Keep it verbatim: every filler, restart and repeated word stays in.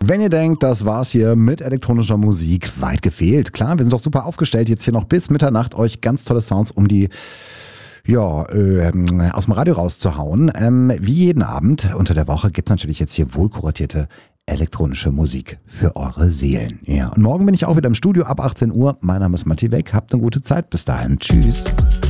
Wenn ihr denkt, das war's hier mit elektronischer Musik, weit gefehlt. Klar, wir sind doch super aufgestellt, jetzt hier noch bis Mitternacht euch ganz tolle Sounds um die Ja, äh, aus dem Radio rauszuhauen. Ähm, wie jeden Abend unter der Woche gibt es natürlich jetzt hier wohlkuratierte elektronische Musik für eure Seelen. Ja, und morgen bin ich auch wieder im Studio ab achtzehn Uhr. Mein Name ist Matti Weck. Habt eine gute Zeit. Bis dahin. Tschüss.